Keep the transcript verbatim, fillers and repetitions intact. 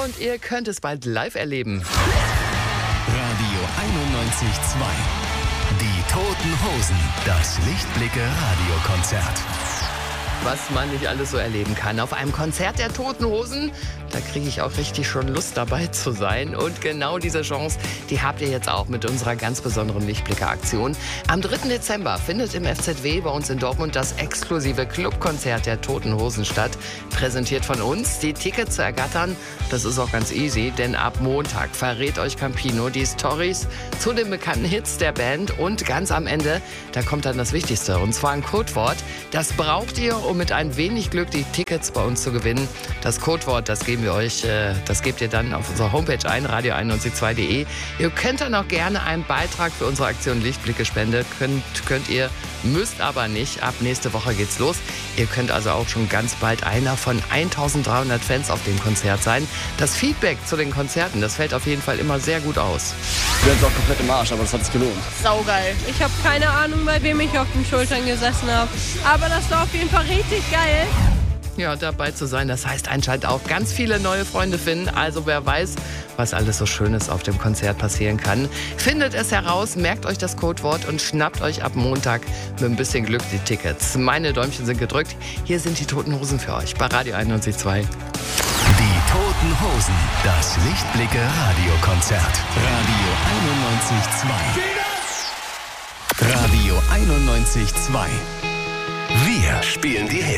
und ihr könnt es bald live erleben. Radio einundneunzig Komma zwei. Die Toten Hosen. Das Lichtblicke-Radiokonzert. Was man nicht alles so erleben kann auf einem Konzert der Toten Hosen. Da kriege ich auch richtig schon Lust, dabei zu sein. Und genau diese Chance, die habt ihr jetzt auch mit unserer ganz besonderen Lichtblicke-Aktion. Am dritten Dezember findet im F Z W bei uns in Dortmund das exklusive Clubkonzert der Toten Hosen statt. Präsentiert von uns. Die Tickets zu ergattern, das ist auch ganz easy, denn ab Montag verrät euch Campino die Storys zu den bekannten Hits der Band. Und ganz am Ende, da kommt dann das Wichtigste, und zwar ein Codewort. Das braucht ihr, um mit ein wenig Glück die Tickets bei uns zu gewinnen. Das Codewort, das geben wir euch, äh, das gebt ihr dann auf unserer Homepage ein, radio einundneunzig Komma zwei punkt de. Ihr könnt dann auch gerne einen Beitrag für unsere Aktion Lichtblicke spenden. Könnt, könnt ihr, müsst aber nicht. Ab nächste Woche geht's los. Ihr könnt also auch schon ganz bald einer von eintausenddreihundert Fans auf dem Konzert sein. Das Feedback zu den Konzerten, das fällt auf jeden Fall immer sehr gut aus. Wir sind auch komplett im Arsch, aber das hat sich gelohnt. Saugeil. Ich habe keine Ahnung, bei wem ich auf den Schultern gesessen habe. Aber das war auf jeden Fall richtig geil. Ja, dabei zu sein, das heißt anscheinend auch ganz viele neue Freunde finden. Also wer weiß, was alles so Schönes auf dem Konzert passieren kann. Findet es heraus, merkt euch das Codewort und schnappt euch ab Montag mit ein bisschen Glück die Tickets. Meine Däumchen sind gedrückt. Hier sind die Toten Hosen für euch bei Radio einundneunzig Komma zwei. Die Toten Hosen. Das Lichtblicke-Radiokonzert. Radio einundneunzig Komma zwei. Radio einundneunzig Komma zwei. Wir spielen die Hits.